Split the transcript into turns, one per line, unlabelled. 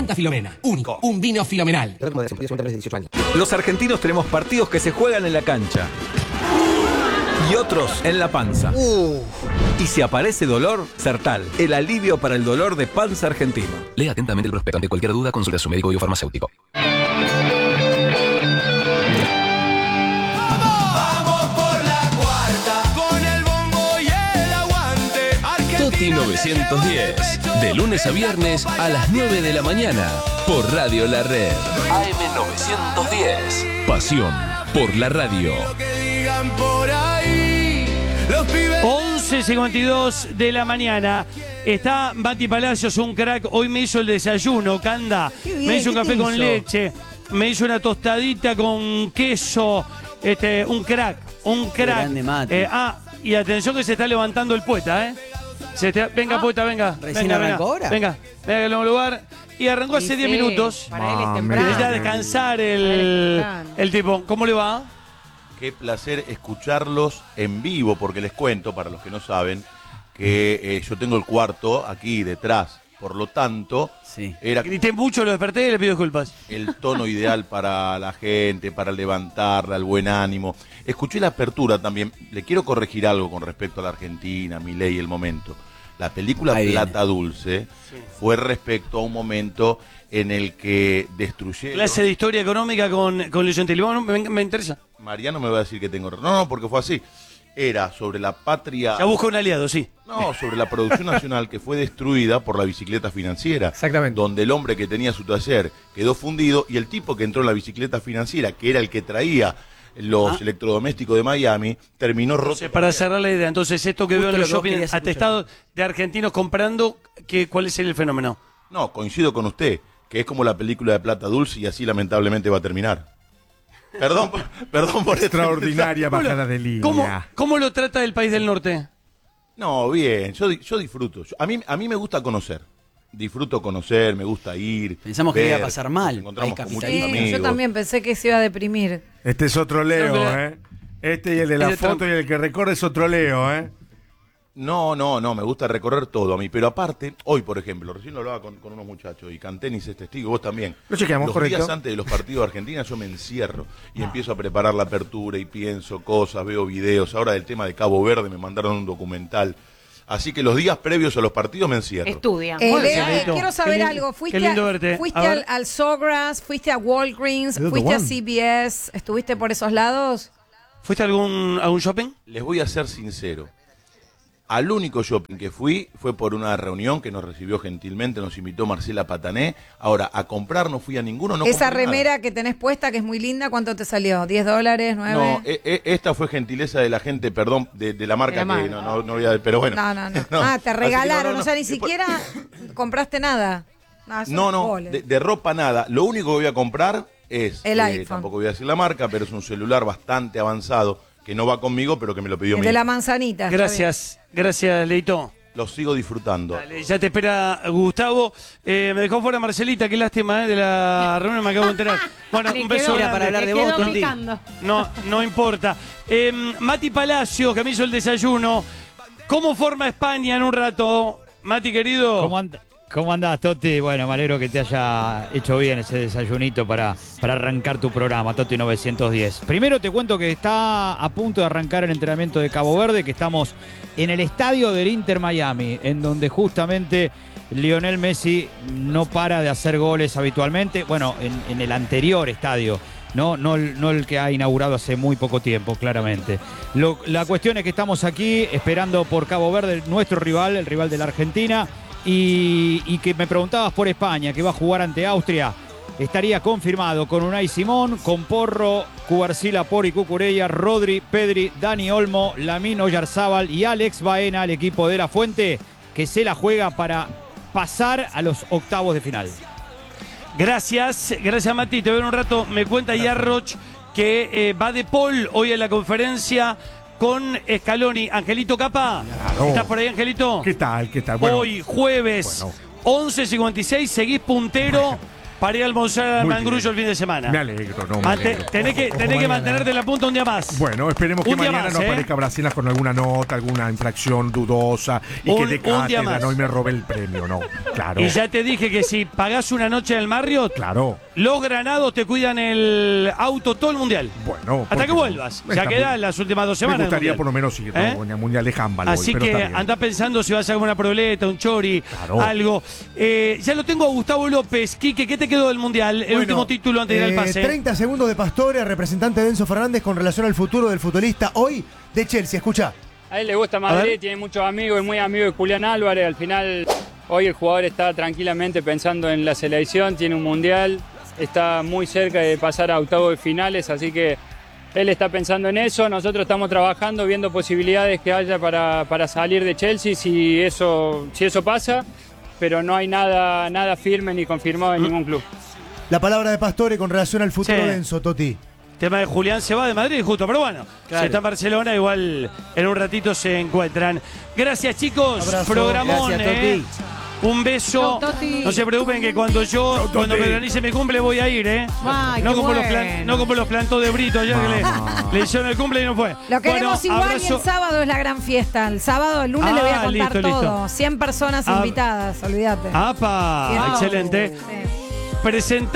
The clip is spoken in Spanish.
Fanta Filomena. Único. Un vino filomenal.
Los argentinos tenemos partidos que se juegan en la cancha y otros en la panza. Y si aparece dolor, Sertal, el alivio para el dolor de panza argentino.
Lea atentamente el prospecto. Ante cualquier duda, consulte a su médico y o farmacéutico.
Toti 910, de lunes a viernes a las 9 de la mañana, por Radio La Red. AM 910, pasión por la radio.
11:52 de la mañana. Está Mati Palacios, un crack. Hoy me hizo el desayuno, Canda.
Bien,
me hizo un
¿qué
café
te
con
hizo?
leche. Me hizo una tostadita con queso. Un crack.
Grande, Mati.
Y atención que se está levantando el poeta, ¿eh? Venga, poeta, venga.
¿Recién
venga,
arrancó ahora?
Venga, venga, que lo vamos a lugar. Y arrancó hace 10 minutos.
Para él es
Que
temprano.
necesita descansar el tipo. ¿Cómo le va?
Qué placer escucharlos en vivo, porque les cuento, para los que no saben, que yo tengo el cuarto aquí detrás. Por lo tanto,
Sí.
era
Grité mucho, lo desperté y le pido disculpas.
el tono ideal para la gente, para levantarla, el buen ánimo. Escuché la apertura también. Le quiero corregir algo con respecto a la Argentina, Milei, el momento. La película
Ahí viene.
Plata Dulce fue respecto a un momento en el que destruyeron...
Clase de historia económica con Leontelli. Bueno, me interesa.
Mariano me va a decir que tengo... No, porque fue así. Era sobre la patria...
Ya busco un aliado, sí.
No, sobre la producción nacional que fue destruida por la bicicleta financiera.
Exactamente.
Donde el hombre que tenía su taller quedó fundido y el tipo que entró en la bicicleta financiera, que era el que traía los electrodomésticos de Miami, terminó roto.
Entonces, para cerrar la idea, entonces esto que
Justo
veo en
lo
los
que vos
shopping
querías
atestados de argentinos comprando, ¿cuál es el fenómeno?
No, coincido con usted, que es como la película de Plata Dulce y así lamentablemente va a terminar. Perdón por este
Extraordinaria
¿Cómo lo-
bajada de línea.
¿Cómo lo trata el país del norte?
No, bien, yo disfruto. A mí me gusta conocer. Disfruto conocer, me gusta ir.
Pensamos que
ver,
iba a pasar mal,
nos encontramos
país
con muchos
capitalista.
amigos.
Yo también pensé que se iba a deprimir.
Este es otro Leo,
No, pero-
¿eh? Este y el de la
Es de
foto y el que recorre es otro Leo, ¿eh?
No, me gusta recorrer todo a mí. Pero aparte, hoy, por ejemplo, recién lo hablaba con unos muchachos y Cantenis es testigo, vos también.
Lo chequeamos,
los
correcto.
días antes de los partidos de Argentina yo me encierro y empiezo a preparar la apertura y pienso cosas, veo videos. Ahora del tema de Cabo Verde me mandaron un documental. Así que los días previos a los partidos me encierro.
Estudia.
Muy bien,
Leo,
Lito.
quiero
Qué
saber
lindo-
algo.
qué lindo verte.
Fuiste
A ver.
al Sogras, fuiste a Walgreens,
You're the
fuiste a
one.
CVS, ¿estuviste por esos lados?
¿Fuiste a algún shopping?
Les voy a ser sincero. Al único shopping que fui fue por una reunión que nos recibió gentilmente, nos invitó Marcela Patané. Ahora, a comprar no fui a ninguno, no
Esa
compré nada.
remera que tenés puesta, que es muy linda, ¿cuánto te salió? ¿10 dólares? ¿9?
No, esta fue gentileza de la gente, perdón, de la marca
De la
que
marca.
no voy a... Pero bueno.
No.
No,
Te
así
regalaron,
que
o sea, ni siquiera compraste nada. Eso
No,
es
no,
goles.
de ropa nada. Lo único que voy a comprar es...
El iPhone.
Tampoco voy a decir la marca, pero es un celular bastante avanzado que no va conmigo, pero que me lo pidió
El
mi
de la
hijo.
manzanita.
Gracias, Leito.
Lo sigo disfrutando.
Dale, ya te espera Gustavo. Me dejó fuera Marcelita, qué lástima, de la reunión, me acabo de enterar. Bueno,
Le
un beso
quedó-
Era para
grande.
hablar de
Me
vos,
quedó
Toti.
picando.
No importa. Mati Palacio, que me hizo el desayuno. ¿Cómo forma España en un rato? Mati, querido.
¿Cómo andás, Toti? Bueno, me alegro que te haya hecho bien ese desayunito para arrancar tu programa, Toti 910. Primero te cuento que está a punto de arrancar el entrenamiento de Cabo Verde, que estamos en el estadio del Inter Miami, en donde justamente Lionel Messi no para de hacer goles habitualmente. Bueno, en el anterior estadio. No el que ha inaugurado hace muy poco tiempo, claramente. La cuestión es que estamos aquí esperando por Cabo Verde, nuestro rival, el rival de la Argentina. Y que me preguntabas por España, que va a jugar ante Austria. Estaría confirmado con Unai Simón, con Porro, Cubarsí, Pori, Cucurella, Rodri, Pedri, Dani Olmo, Lamine Oyarzábal y Alex Baena, el equipo de La Fuente, que se la juega para pasar a los octavos de final.
Gracias Mati. Te veo en un rato. Me cuenta Yarroch que va de Paul hoy en la conferencia con Scaloni. Angelito Capa,
Claro.
¿estás por ahí, Angelito?
¿Qué tal? Bueno,
Hoy, jueves,
bueno.
11:56, seguís puntero para ir a almorzar al
Muy
Mangrullo
bien.
el fin de semana.
Me alegro, no me alegro.
Tenés que mantenerte en la punta un día más.
Bueno, esperemos que
Un día
mañana
más,
no aparezca Brasilas con alguna nota, alguna infracción dudosa y que de
un día
cátedra
más.
no y me robe el premio, no. Claro.
Y ya te dije que si pagás una noche en el Marriott,
Claro.
los granados te cuidan el auto todo el mundial.
Bueno.
Hasta
porque
que vuelvas.
no.
Ya
Está
quedan
muy-
las últimas 2 semanas.
Me
del
gustaría
mundial.
por lo menos ir
¿Eh?
en el Mundial de Handball
Así
hoy, pero
que
está bien.
anda pensando si vas a hacer una proleta, un chori,
Claro.
algo. Ya lo tengo a Gustavo López. Quique, ¿qué te quedó del mundial? El último título antes de ir al pase.
30 segundos de Pastore, representante de Enzo Fernández con relación al futuro del futbolista hoy de Chelsea. Escucha.
A él le gusta
A ver.
Madrid, tiene muchos amigos, es muy amigo de Julián Álvarez. Al final, hoy el jugador está tranquilamente pensando en la selección, tiene un mundial, está muy cerca de pasar a octavos de finales, así que él está pensando en eso. Nosotros estamos trabajando, viendo posibilidades que haya para salir de Chelsea si eso pasa, pero no hay nada firme ni confirmado en ningún club.
La palabra de Pastore con relación al futuro
Sí.
de Enzo, Toti.
Tema de Julián se va de Madrid, justo, pero bueno,
Claro.
si está en Barcelona, igual en un ratito se encuentran. Gracias, chicos.
Abrazo.
Programón,
Gracias, Toti.
Un beso.
Chau, Toti.
No se preocupen que cuando me organice mi cumple voy a ir,
Ay,
no
qué
como
bueno.
no como los plantos de Brito ayer que le hicieron el cumple y no fue.
Lo queremos
Bueno,
igual y
abrazo.
el sábado es la gran fiesta. El sábado, el lunes le voy a contar
listo, listo.
todo. 100 personas
Ah,
invitadas, olvídate.
¡Apa!
Bien.
Excelente.
Sí.
Presenta